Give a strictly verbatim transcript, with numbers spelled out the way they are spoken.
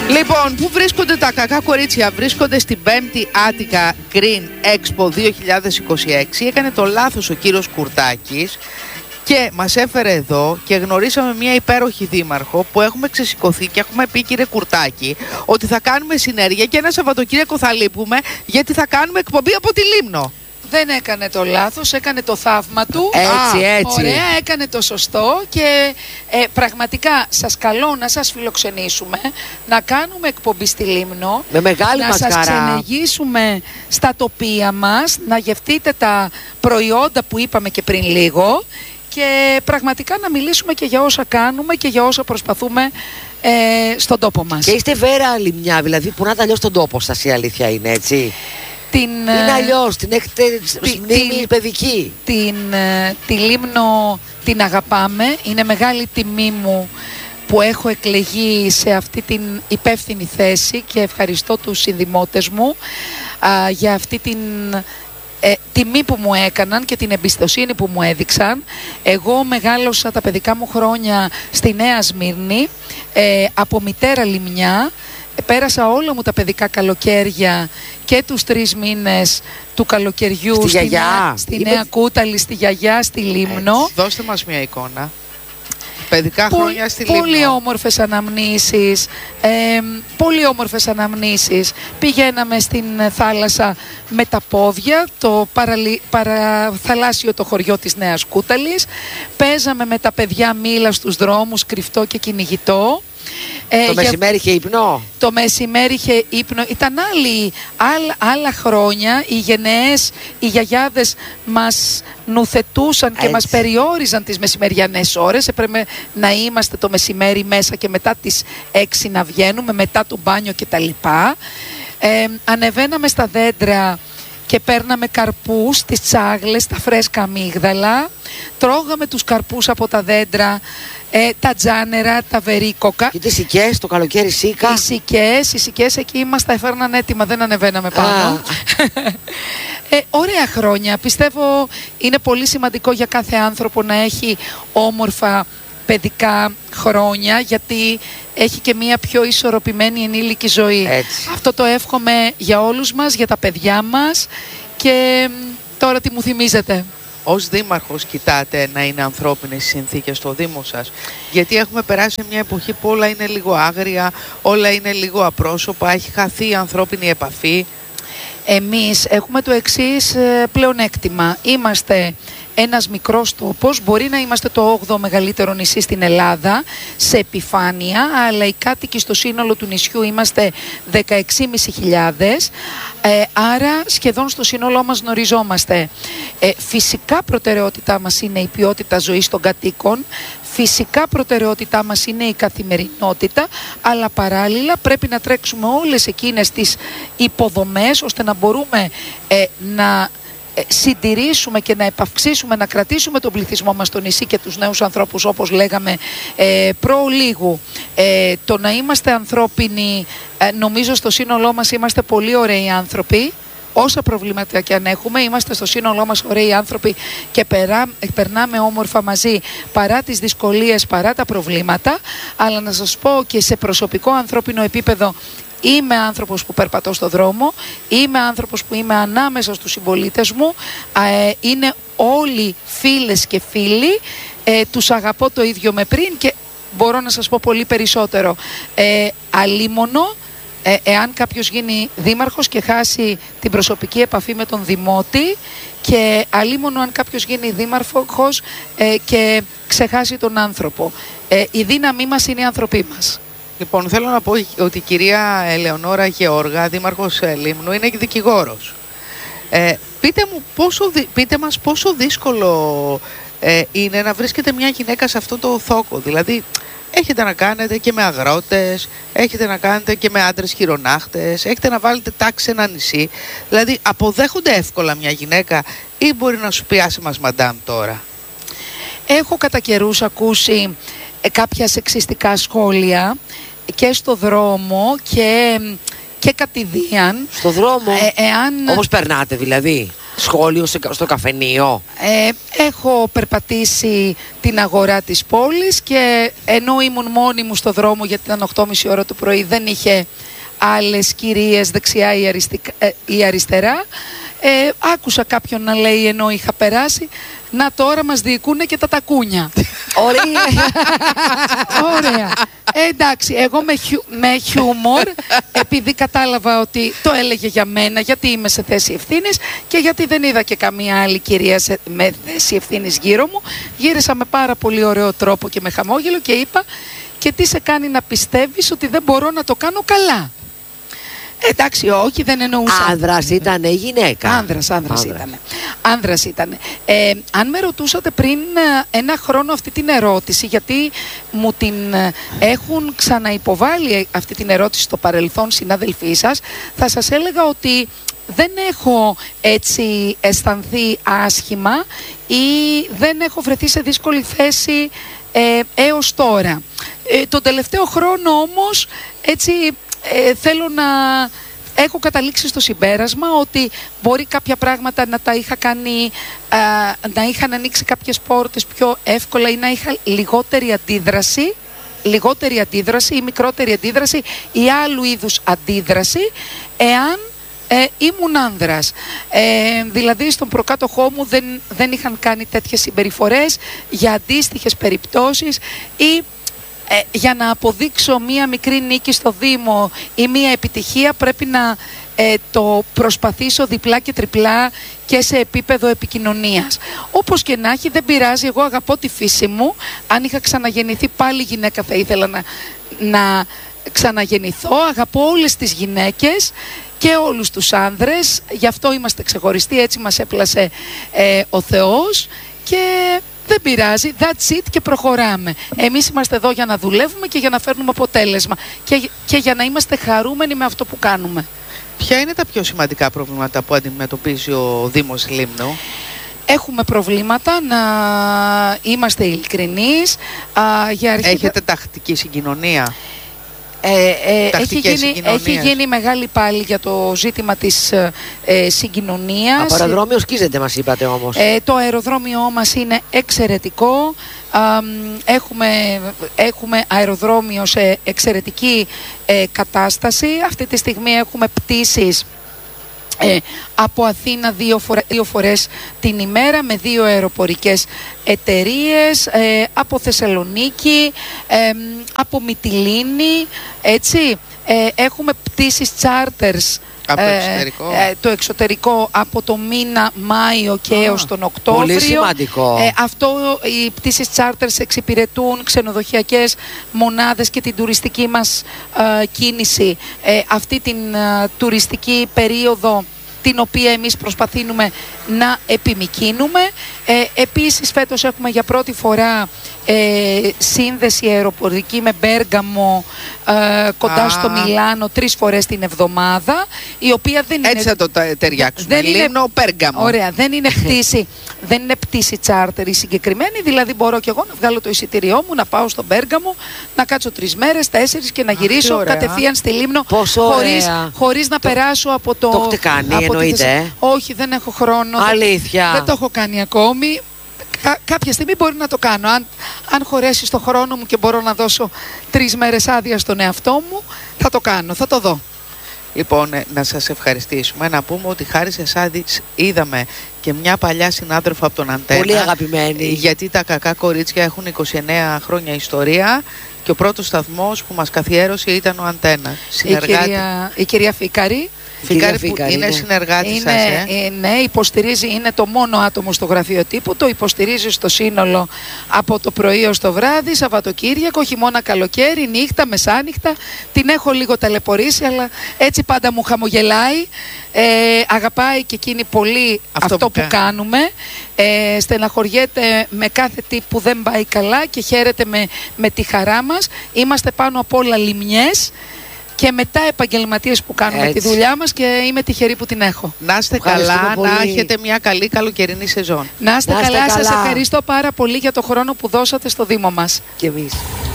Λοιπόν, πού βρίσκονται τα κακά κορίτσια? Βρίσκονται στην πέμπτη Attica Green Expo δύο χιλιάδες είκοσι έξι. Έκανε το λάθος ο κύριος Κουρτάκης και μας έφερε εδώ και γνωρίσαμε μια υπέροχη δήμαρχο που έχουμε ξεσηκωθεί και έχουμε πει, κύριε Κουρτάκη, ότι θα κάνουμε συνέργεια και ένα Σαββατοκύριακο θα λείπουμε, γιατί θα κάνουμε εκπομπή από τη Λίμνο. Δεν έκανε το λάθος, έκανε το θαύμα του. Έτσι, Α, έτσι. Ωραία, έκανε το σωστό και ε, πραγματικά σας καλώ να σας φιλοξενήσουμε, να κάνουμε εκπομπή στη Λίμνο. Με μεγάλη να μας σας χαρά. ξενεγήσουμε στα τοπία μας, να γευτείτε τα προϊόντα που είπαμε και πριν λίγο και πραγματικά να μιλήσουμε και για όσα κάνουμε και για όσα προσπαθούμε ε, στον τόπο μας. Και είστε Βέρα Λιμνιά, δηλαδή που να τα αλλιώς τον τόπο σας, η αλήθεια είναι, έτσι. Την, είναι αλλιώς, την έχετε μνήμη παιδική. Την, τη Λίμνο την αγαπάμε, είναι μεγάλη τιμή μου που έχω εκλεγεί σε αυτή την υπεύθυνη θέση και ευχαριστώ τους συνδημότες μου α, για αυτή την ε, τιμή που μου έκαναν και την εμπιστοσύνη που μου έδειξαν. Εγώ μεγάλωσα τα παιδικά μου χρόνια στη Νέα Σμύρνη, ε, από μητέρα Λιμνιά. Πέρασα όλα μου τα παιδικά καλοκαίρια και τους τρεις μήνες του καλοκαιριού στη, στη, γιαγιά. Νέα, στη Είπε... Νέα Κούταλη, στη Γιαγιά, στη Λίμνο. Έτσι. Δώστε μας μια εικόνα. Παιδικά Πο, χρόνια στη Λίμνο. Πολύ όμορφες αναμνήσεις, ε, πολύ όμορφες αναμνήσεις. Πηγαίναμε στην θάλασσα με τα πόδια, το παραλι, παραθαλάσσιο το χωριό της Νέας Κούταλης. Παίζαμε με τα παιδιά μήλα στους δρόμους, κρυφτό και κυνηγητό. Ε, το μεσημέρι είχε ύπνο. Το μεσημέρι είχε ύπνο. Ήταν άλλοι, άλλα, άλλα χρόνια. Οι γενναίες, οι γιαγιάδες μας νουθετούσαν και μας περιόριζαν τις μεσημεριανές ώρες. Έπρεπε να είμαστε το μεσημέρι μέσα και μετά τις έξι να βγαίνουμε, μετά το μπάνιο κτλ. Ε, ανεβαίναμε στα δέντρα και παίρναμε καρπούς, τις τσάγλες, τα φρέσκα αμύγδαλα. Τρώγαμε τους καρπούς από τα δέντρα, ε, τα τζάνερα, τα βερίκοκα. Και τις σικές, το καλοκαίρι σίκα. Οι σικές, οι σικές εκεί μας έφερναν έτοιμα, δεν ανεβαίναμε πάνω. ε, ωραία χρόνια. Πιστεύω είναι πολύ σημαντικό για κάθε άνθρωπο να έχει όμορφα παιδικά χρόνια, γιατί έχει και μια πιο ισορροπημένη ενήλικη ζωή. Έτσι. Αυτό το εύχομαι για όλους μας, για τα παιδιά μας. Και τώρα τι μου θυμίζετε? Ως δήμαρχος κοιτάτε να είναι ανθρώπινες συνθήκες στο Δήμο σας? Γιατί έχουμε περάσει μια εποχή που όλα είναι λίγο άγρια, όλα είναι λίγο απρόσωπα, έχει χαθεί η ανθρώπινη επαφή. Εμείς έχουμε το εξής πλεονέκτημα. Είμαστε ένας μικρός τόπος, μπορεί να είμαστε το όγδοο μεγαλύτερο νησί στην Ελλάδα σε επιφάνεια, αλλά οι κάτοικοι στο σύνολο του νησιού είμαστε δεκαέξι χιλιάδες πεντακόσιοι, ε, άρα σχεδόν στο σύνολό μας γνωριζόμαστε. Ε, φυσικά προτεραιότητά μας είναι η ποιότητα ζωής των κατοίκων, φυσικά προτεραιότητά μας είναι η καθημερινότητα, αλλά παράλληλα πρέπει να τρέξουμε όλες εκείνες τις υποδομές ώστε να μπορούμε ε, να συντηρήσουμε και να επαυξήσουμε, να κρατήσουμε τον πληθυσμό μας στο νησί και τους νέους ανθρώπους, όπως λέγαμε ε, προλίγου. Ε, το να είμαστε ανθρώπινοι, ε, νομίζω στο σύνολό μας είμαστε πολύ ωραίοι άνθρωποι. Όσα προβλήματα και αν έχουμε, είμαστε στο σύνολό μας ωραίοι άνθρωποι και περά, περνάμε όμορφα μαζί παρά τις δυσκολίες, παρά τα προβλήματα. Αλλά να σας πω και σε προσωπικό ανθρώπινο επίπεδο, είμαι άνθρωπος που περπατώ στο δρόμο, είμαι άνθρωπος που είμαι ανάμεσα στους συμπολίτες μου, ε, είναι όλοι φίλες και φίλοι, ε, τους αγαπώ το ίδιο με πριν και μπορώ να σας πω πολύ περισσότερο. Ε, αλίμονο, ε, εάν κάποιος γίνει δήμαρχος και χάσει την προσωπική επαφή με τον δημότη, και αλίμονο αν κάποιος γίνει δήμαρχος ε, και ξεχάσει τον άνθρωπο. Ε, η δύναμή μας είναι οι άνθρωποι μας. Λοιπόν, θέλω να πω ότι η κυρία Ελεονόρα Γεώργα, δήμαρχος Λίμνου, είναι δικηγόρος. Ε, πείτε, μου πόσο, πείτε μας πόσο δύσκολο ε, είναι να βρίσκεται μια γυναίκα σε αυτό το θόκο. Δηλαδή, έχετε να κάνετε και με αγρότες, έχετε να κάνετε και με άντρες χειρονάχτες, έχετε να βάλετε τάξη σε ένα νησί. Δηλαδή, αποδέχονται εύκολα μια γυναίκα ή μπορεί να σου πει άσε μας μαντάμ τώρα? Έχω κατά καιρούς ακούσει ε, κάποια σεξιστικά σχόλια και στο δρόμο και, και κατηδίαν. Στο δρόμο, ε, εάν... όπως περνάτε δηλαδή? σχόλιο στο καφενείο. Ε, έχω περπατήσει την αγορά της πόλης και ενώ ήμουν μόνη μου στο δρόμο, γιατί ήταν οκτώ και μισή ώρα το πρωί, δεν είχε άλλες κυρίες δεξιά ή, αριστικά, ε, ή αριστερά. Ε, άκουσα κάποιον να λέει ενώ είχα περάσει, να τώρα μας διοικούνε και τα τακούνια. Ωραία. Ωραία. Ε, εντάξει, εγώ με, χιου, με χιούμορ, επειδή κατάλαβα ότι το έλεγε για μένα, γιατί είμαι σε θέση ευθύνης και γιατί δεν είδα και καμία άλλη κυρία σε, με θέση ευθύνης γύρω μου, γύρισα με πάρα πολύ ωραίο τρόπο και με χαμόγελο και είπα, και τι σε κάνει να πιστεύεις ότι δεν μπορώ να το κάνω καλά? Εντάξει, όχι, δεν εννοούσα. Άνδρας ήταν ή γυναίκα? Άνδρας, άνδρας ήταν. Άνδρας ήταν. Ε, αν με ρωτούσατε πριν ένα χρόνο αυτή την ερώτηση, γιατί μου την έχουν ξαναυποβάλει αυτή την ερώτηση στο παρελθόν συνάδελφοί σας, θα σας έλεγα ότι δεν έχω έτσι αισθανθεί άσχημα ή δεν έχω βρεθεί σε δύσκολη θέση ε, έως τώρα. Ε, τον τελευταίο χρόνο όμως έτσι ε, θέλω να έχω καταλήξει στο συμπέρασμα ότι μπορεί κάποια πράγματα να τα είχα κάνει, α, να είχαν ανοίξει κάποιες πόρτες πιο εύκολα ή να είχα λιγότερη αντίδραση, λιγότερη αντίδραση ή μικρότερη αντίδραση ή άλλου είδους αντίδραση εάν ε, ήμουν άνδρας. Ε, δηλαδή στον προκάτοχό μου δεν, δεν είχαν κάνει τέτοιες συμπεριφορές για αντίστοιχες περιπτώσεις ή Ε, για να αποδείξω μία μικρή νίκη στο Δήμο ή μία επιτυχία πρέπει να ε, το προσπαθήσω διπλά και τριπλά και σε επίπεδο επικοινωνίας. Όπως και να έχει, δεν πειράζει, εγώ αγαπώ τη φύση μου. Αν είχα ξαναγεννηθεί πάλι γυναίκα θα ήθελα να, να ξαναγεννηθώ. Αγαπώ όλες τις γυναίκες και όλους τους άνδρες, γι' αυτό είμαστε ξεχωριστοί, έτσι μας έπλασε ε, ο Θεός και δεν πειράζει, that's it και προχωράμε. Εμείς είμαστε εδώ για να δουλεύουμε και για να φέρνουμε αποτέλεσμα και, και για να είμαστε χαρούμενοι με αυτό που κάνουμε. Ποια είναι τα πιο σημαντικά προβλήματα που αντιμετωπίζει ο Δήμος Λίμνου? Έχουμε προβλήματα, να είμαστε ειλικρινείς. Α, για αρχή... Έχετε τακτική συγκοινωνία? Ε, ε, έχει, γίνει, έχει γίνει μεγάλη πάλι για το ζήτημα της ε, συγκοινωνίας. Από αεροδρόμιο σκίζεται μας είπατε όμως. Ε, το αεροδρόμιο μας είναι εξαιρετικό. Α, έχουμε, έχουμε αεροδρόμιο σε εξαιρετική ε, κατάσταση. Αυτή τη στιγμή έχουμε πτήσεις Ε, από Αθήνα δύο, φορέ, δύο φορές την ημέρα με δύο αεροπορικές εταιρείες, ε, από Θεσσαλονίκη, ε, από Μυτιλήνη, έτσι, ε, έχουμε πτήσεις charters από ε, εξωτερικό. Ε, το εξωτερικό από το μήνα Μάιο και oh, έως τον Οκτώβριο. Πολύ σημαντικό. Ε, αυτό, οι πτήσεις charters εξυπηρετούν ξενοδοχειακές μονάδες και την τουριστική μας ε, κίνηση ε, αυτή την ε, τουριστική περίοδο την οποία εμείς προσπαθούμε να επιμικρύνουμε. Ε, επίσης φέτος έχουμε για πρώτη φορά ε, σύνδεση αεροπορική με Μπέργαμο ε, κοντά ah. στο Μιλάνο τρεις φορές την εβδομάδα, η οποία δεν έτσι είναι... θα το ταιριάξουμε. Δεν είναι Πέργαμο. Ωραία, δεν είναι πτήση, δεν είναι πτήση τσάρτερ η συγκεκριμένη, δηλαδή μπορώ και εγώ να βγάλω το εισιτήριό μου, να πάω στον Μπέργαμο, να κάτσω τρεις μέρες, τέσσερις και να γυρίσω ah, κατευθείαν στη Λίμνο χωρίς, χωρίς να το, περάσω από το... Το έχετε κάνει, εννοείται. Ε? Όχι, δεν έχω χρόνο. Αλήθεια. Δεν, δεν το έχω κάνει ακόμη. Κα, κάποια στιγμή μπορεί να το κάνω. Αν, αν χωρέσει στο χρόνο μου και μπορώ να δώσω τρεις μέρες άδεια στον εαυτό μου, θα το κάνω, θα το δω. Λοιπόν, να σας ευχαριστήσουμε. Να πούμε ότι χάρη σε εσάς είδαμε και μια παλιά συνάδελφο από τον Αντένα. Πολύ αγαπημένη. Γιατί τα κακά κορίτσια έχουν είκοσι εννέα χρόνια ιστορία και ο πρώτος σταθμός που μας καθιέρωσε ήταν ο Αντένα. Η κυρία, η κυρία Φίκαρη. Φίκαρη που Φίκαρη, είναι ναι. συνεργάτη είναι, σας, ε? ε, ναι, υποστηρίζει, είναι το μόνο άτομο στο γραφείο τύπου, το υποστηρίζει στο σύνολο από το πρωί ως το βράδυ, Σαββατοκύριακο, χειμώνα, καλοκαίρι, νύχτα, μεσάνυχτα. Την έχω λίγο ταλαιπωρήσει, αλλά έτσι πάντα μου χαμογελάει. Ε, αγαπάει και εκείνη πολύ αυτό, αυτό που, που κάνουμε. Ε, στεναχωριέται με κάθε τι που δεν πάει καλά και χαίρεται με, με τη χαρά μας. Είμαστε πάνω απ' όλα λιμνιές και μετά επαγγελματίες που κάνουμε έτσι τη δουλειά μας και είμαι τυχερή που την έχω. Να είστε καλά, πολύ. Να έχετε μια καλή καλοκαιρινή σεζόν. Να είστε, να είστε καλά, καλά, σας ευχαριστώ πάρα πολύ για το χρόνο που δώσατε στο Δήμο μας. Και εμείς.